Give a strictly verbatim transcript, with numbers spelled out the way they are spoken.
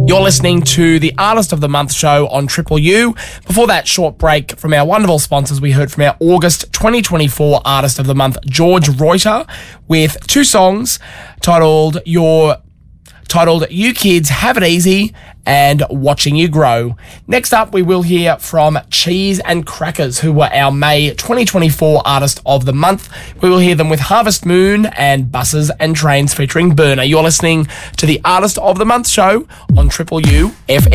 You're listening to the Artist of the Month show on Triple U. Before that short break from our wonderful sponsors, we heard from our August twenty twenty-four Artist of the Month, George Reuter, with two songs titled Your titled You Kids Have It Easy and Watching You Grow. Next up, we will hear from Cheese and Crackers, who were our May twenty twenty-four Artist of the Month. We will hear them with Harvest Moon and Buses and Trains featuring Burner. You're listening to the Artist of the Month show on Triple U F M.